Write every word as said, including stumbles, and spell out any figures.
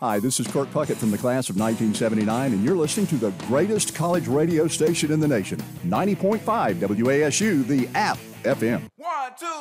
Hi, this is Kurt Puckett from the class of nineteen seventy-nine, and you're listening to the greatest college radio station in the nation, ninety point five W A S U, the App F M. One, two,